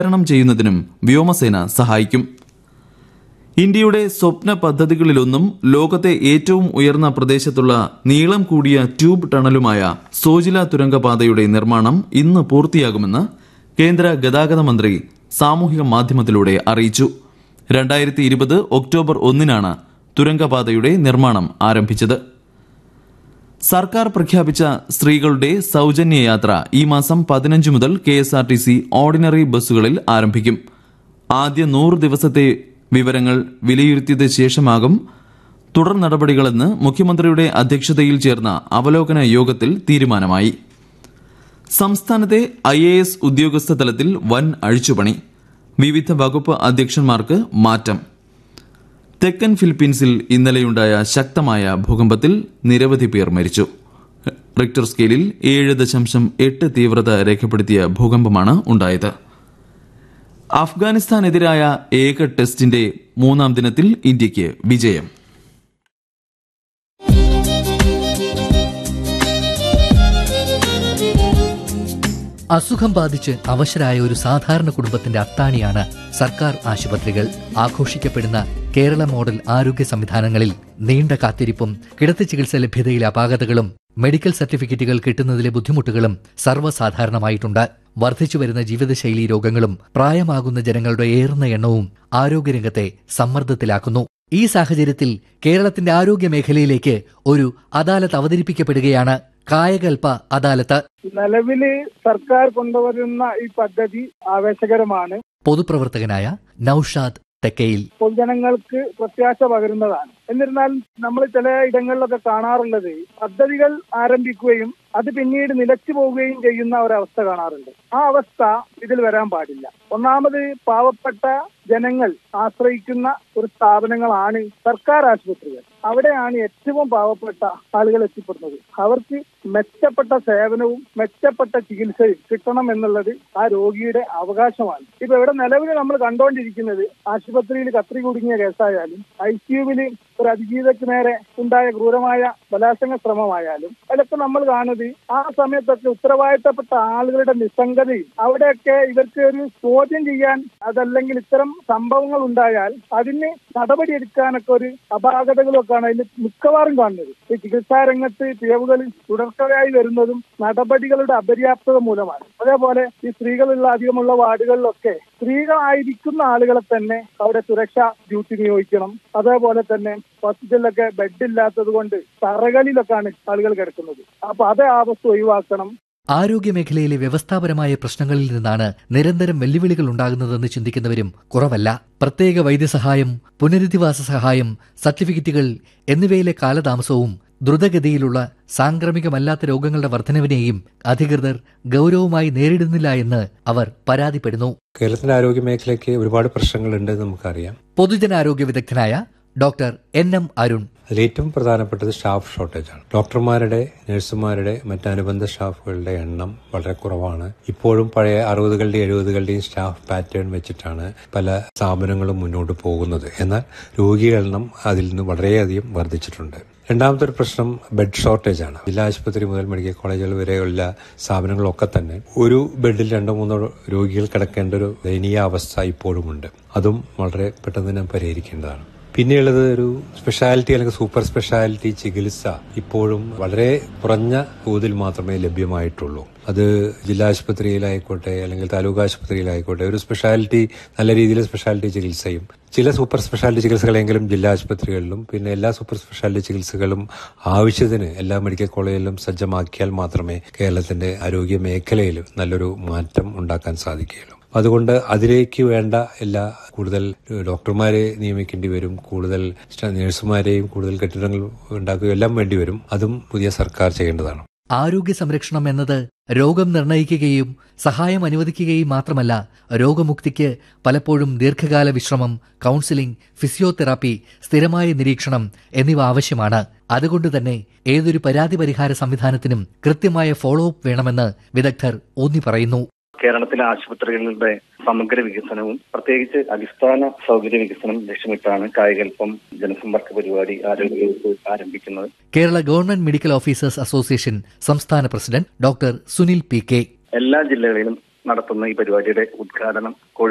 വിതരണം ചെയ്യുന്നതിനും വ്യോമസേന സഹായിക്കും. ഇന്ത്യയുടെ സ്വപ്ന പദ്ധതികളിലൊന്നും ലോകത്തെ ഏറ്റവും ഉയർന്ന പ്രദേശത്തുള്ള നീളം കൂടിയ ട്യൂബ് ടണലുമായ സോജില തുരങ്കപാതയുടെ നിർമ്മാണം ഇന്ന് പൂർത്തിയാകുമെന്ന് കേന്ദ്ര ഗതാഗത മന്ത്രി സാമൂഹിക മാധ്യമത്തിലൂടെ അറിയിച്ചു. 2020 ഒക്ടോബർ 1 തുരങ്കപാതയുടെ നിർമ്മാണം ആരംഭിച്ചത്. സർക്കാർ പ്രഖ്യാപിച്ച സ്ത്രീകളുടെ സൌജന്യ യാത്ര ഈ മാസം 15 മുതൽ KSRTC ഓർഡിനറി ബസ്സുകളിൽ ആരംഭിക്കും. ആദ്യ 100 ദിവസത്തെ വിവരങ്ങൾ വിലയിരുത്തിയത് ശേഷമാകും തുടർ നടപടികളെന്ന് മുഖ്യമന്ത്രിയുടെ അധ്യക്ഷതയിൽ ചേർന്ന അവലോകന യോഗത്തിൽ തീരുമാനമായി. സംസ്ഥാനത്തെ IAS ഉദ്യോഗസ്ഥ തലത്തിൽ വൻ അഴിച്ചുപണി. വിവിധ വകുപ്പ് അധ്യക്ഷന്മാർക്ക് മാറ്റം. തെക്കൻ ഫിലിപ്പീൻസിൽ ഇന്നലെയുണ്ടായ ശക്തമായ ഭൂകമ്പത്തിൽ നിരവധി പേർ മരിച്ചു. റിക്ടർ സ്കെയിലിൽ 7.8 തീവ്രത രേഖപ്പെടുത്തിയ ഭൂകമ്പമാണ് ഉണ്ടായത്. അഫ്ഗാനിസ്ഥാനെതിരായ ഏക ടെസ്റ്റിന്റെ 3ാം ദിനത്തിൽ ഇന്ത്യയ്ക്ക് വിജയം. അസുഖം ബാധിച്ച് അവശരായ ഒരു സാധാരണ കുടുംബത്തിന്റെ അത്താണിയാണ് സർക്കാർ ആശുപത്രികൾ. ആഘോഷിക്കപ്പെടുന്ന കേരള മോഡൽ ആരോഗ്യ സംവിധാനങ്ങളിൽ നീണ്ട കാത്തിരിപ്പും കിടത്തി ചികിത്സ ലഭ്യതയിലെ അപാകതകളും മെഡിക്കൽ സർട്ടിഫിക്കറ്റുകൾ കിട്ടുന്നതിലെ ബുദ്ധിമുട്ടുകളും സർവ്വസാധാരണമായിട്ടുണ്ട്. വർദ്ധിച്ചുവരുന്ന ജീവിതശൈലീ രോഗങ്ങളും പ്രായമാകുന്ന ജനങ്ങളുടെ ഏറുന്ന എണ്ണവും ആരോഗ്യരംഗത്തെ സമ്മർദ്ദത്തിലാക്കുന്നു. ഈ സാഹചര്യത്തിൽ കേരളത്തിന്റെ ആരോഗ്യ മേഖലയിലേക്ക് ഒരു അദാലത്ത് അവതരിപ്പിക്കപ്പെടുകയാണ്. കായകൽപ അദാലത്ത്. നിലവില് സർക്കാർ കൊണ്ടുവരുന്ന ഈ പദ്ധതി ആവേശകരമാണ്. പൊതുപ്രവർത്തകനായ നൌഷാദ് തെക്കയിൽ. പൊതുജനങ്ങൾക്ക് പ്രത്യാശ പകരുന്നതാണ്. എന്നിരുന്നാലും നമ്മൾ ചില ഇടങ്ങളിലൊക്കെ കാണാറുള്ളത് പദ്ധതികൾ ആരംഭിക്കുകയും അത് പിന്നീട് നിലച്ചു പോവുകയും ചെയ്യുന്ന ഒരവസ്ഥ കാണാറുണ്ട്. ആ അവസ്ഥ ഇതിൽ വരാൻ പാടില്ല. ഒന്നാമത് പാവപ്പെട്ട ജനങ്ങൾ ആശ്രയിക്കുന്ന ഒരു സ്ഥാപനങ്ങളാണ് സർക്കാർ ആശുപത്രികൾ. അവിടെയാണ് ഏറ്റവും പാവപ്പെട്ട ആളുകൾ എത്തിപ്പെടുന്നത്. അവർക്ക് മെച്ചപ്പെട്ട സേവനവും മെച്ചപ്പെട്ട ചികിത്സയും കിട്ടണം എന്നുള്ളത് ആ രോഗിയുടെ അവകാശമാണ്. ഇപ്പൊ ഇവിടെ നിലവിൽ നമ്മൾ കണ്ടുകൊണ്ടിരിക്കുന്നത് ആശുപത്രിയിൽ കത്രി കുടുങ്ങിയ കേസായാലും ICUവിൽ ഒരു അതിജീവിതയ്ക്ക് നേരെ ഉണ്ടായ ക്രൂരമായ ബലാത്സംഗ ശ്രമമായാലും അതിലൊക്കെ നമ്മൾ കാണുന്നത് ആ സമയത്തൊക്കെ ഉത്തരവാദിത്തപ്പെട്ട ആളുകളുടെ നിസ്സംഗതയും അവിടെയൊക്കെ ഇവർക്ക് ഒരു ചോദ്യം ചെയ്യാൻ അതല്ലെങ്കിൽ ഇത്തരം സംഭവങ്ങൾ ഉണ്ടായാൽ അതിന് നടപടിയെടുക്കാനൊക്കെ ഒരു അപാകതകളൊക്കെയാണ് അതിൽ മിക്കവാറും കാണുന്നത്. ഈ ചികിത്സാ രംഗത്ത് പിഴവുകൾ തുടർച്ചയായി വരുന്നതും നടപടികളുടെ അപര്യാപ്തത മൂലമാണ്. അതേപോലെ ഈ സ്ത്രീകളുള്ള അധികമുള്ള വാർഡുകളിലൊക്കെ സ്ത്രീകളായിരിക്കുന്ന ആളുകളെ തന്നെ അവിടെ സുരക്ഷാ ഡ്യൂട്ടി നിയോഗിക്കണം. അതേപോലെ തന്നെ ഹോസ്പിറ്റലിലൊക്കെ ബെഡ് ഇല്ലാത്തത് കൊണ്ട് തറകളിലൊക്കെയാണ് ആളുകൾ കിടക്കുന്നത്. അപ്പൊ അതേ അവസ്ഥ ഒഴിവാക്കണം. ആരോഗ്യമേഖലയിലെ വ്യവസ്ഥാപരമായ പ്രശ്നങ്ങളിൽ നിന്നാണ് നിരന്തരം വെല്ലുവിളികൾ ഉണ്ടാകുന്നതെന്ന് ചിന്തിക്കുന്നവരും കുറവല്ല. പ്രത്യേക വൈദ്യസഹായം, പുനരധിവാസ സഹായം, സർട്ടിഫിക്കറ്റുകൾ എന്നിവയിലെ കാലതാമസവും ദ്രുതഗതിയിലുള്ള സാംക്രമികമല്ലാത്ത രോഗങ്ങളുടെ വർധനവിനെയും അധികൃതർ ഗൌരവമായി നേരിടുന്നില്ല എന്ന് അവർ പരാതിപ്പെടുന്നു. കേരളത്തിന്റെ ആരോഗ്യ മേഖലയ്ക്ക് ഒരുപാട് പ്രശ്നങ്ങളുണ്ടെന്ന് നമുക്കറിയാം. പൊതുജനാരോഗ്യ വിദഗ്ധനായ ഡോക്ടർ NM അരുൺ. അതിലേറ്റവും പ്രധാനപ്പെട്ടത് സ്റ്റാഫ് ഷോർട്ടേജാണ്. ഡോക്ടർമാരുടെ, നഴ്സുമാരുടെ, മറ്റനുബന്ധ സ്റ്റാഫുകളുടെ എണ്ണം വളരെ കുറവാണ്. ഇപ്പോഴും പഴയ 60കളുടെയും 70കളുടെയും സ്റ്റാഫ് പാറ്റേൺ വെച്ചിട്ടാണ് പല സ്ഥാപനങ്ങളും മുന്നോട്ട് പോകുന്നത്. എന്നാൽ രോഗികളുടെ എണ്ണം അതിൽ നിന്ന് വളരെയധികം വർദ്ധിച്ചിട്ടുണ്ട്. രണ്ടാമത്തെ ഒരു പ്രശ്നം ബെഡ് ഷോർട്ടേജ് ആണ്. ജില്ലാ ആശുപത്രി മുതൽ മെഡിക്കൽ കോളേജുകൾ വരെയുള്ള സ്ഥാപനങ്ങളൊക്കെ തന്നെ ഒരു ബെഡിൽ 2-3 രോഗികൾ കിടക്കേണ്ട ഒരു ദയനീയ അവസ്ഥ ഇപ്പോഴുമുണ്ട്. അതും വളരെ പെട്ടെന്ന് തന്നെ പരിഹരിക്കേണ്ടതാണ്. പിന്നെയുള്ളത് ഒരു സ്പെഷ്യാലിറ്റി അല്ലെങ്കിൽ സൂപ്പർ സ്പെഷ്യാലിറ്റി ചികിത്സ ഇപ്പോഴും വളരെ കുറഞ്ഞ തോതിൽ മാത്രമേ ലഭ്യമായിട്ടുള്ളൂ. അത് ജില്ലാ ആശുപത്രിയിലായിക്കോട്ടെ അല്ലെങ്കിൽ താലൂക്ക് ആശുപത്രിയിലായിക്കോട്ടെ ഒരു സ്പെഷ്യാലിറ്റി, നല്ല രീതിയിൽ സ്പെഷ്യാലിറ്റി ചികിത്സയും ചില സൂപ്പർ സ്പെഷ്യാലിറ്റി ചികിത്സകളെങ്കിലും ജില്ലാ ആശുപത്രികളിലും പിന്നെ എല്ലാ സൂപ്പർ സ്പെഷ്യാലിറ്റി ചികിത്സകളും ആവശ്യത്തിന് എല്ലാ മെഡിക്കൽ കോളേജിലും സജ്ജമാക്കിയാൽ മാത്രമേ കേരളത്തിന്റെ ആരോഗ്യ മേഖലയിൽ നല്ലൊരു മാറ്റം ഉണ്ടാക്കാൻ സാധിക്കുകയുള്ളൂ. അതുകൊണ്ട് അതിലേക്ക് വേണ്ട കൂടുതൽ ഡോക്ടർമാരെ നിയമിക്കേണ്ടി വരും, കൂടുതൽ നഴ്സുമാരെയും കൂടുതൽ കെട്ടിടങ്ങൾ ഉണ്ടാക്കുകയും എല്ലാം വേണ്ടി വരും. അതും പുതിയ സർക്കാർ ചെയ്യേണ്ടതാണ്. ആരോഗ്യ സംരക്ഷണം എന്നത് രോഗം നിർണയിക്കുകയും സഹായം അനുവദിക്കുകയും മാത്രമല്ല, രോഗമുക്തിക്ക് പലപ്പോഴും ദീർഘകാല വിശ്രമം, കൌൺസിലിംഗ്, ഫിസിയോതെറാപ്പി, സ്ഥിരമായ നിരീക്ഷണം എന്നിവ ആവശ്യമാണ്. അതുകൊണ്ടുതന്നെ ഏതൊരു പരാതി പരിഹാര സംവിധാനത്തിനും കൃത്യമായ ഫോളോ അപ്പ് വേണമെന്ന് വിദഗ്ധർ ഊന്നി പറയുന്നു. കേരളത്തിലെ ആശുപത്രികളുടെ സമഗ്ര വികസനവും പ്രത്യേകിച്ച് അടിസ്ഥാന സൗകര്യ വികസനം ലക്ഷ്യമിട്ടാണ് കായകൽപ്പം ജനസമ്പർക്ക പരിപാടി ആരോഗ്യവകുപ്പ് ആരംഭിക്കുന്നത്. Kerala government medical officers association സംസ്ഥാന പ്രസിഡന്റ് ഡോക്ടർ സുനിൽ PK. എല്ലാ ജില്ലകളിലും നടത്തുന്ന ഈ പരിപാടിയുടെ ഉദ്ഘാടനം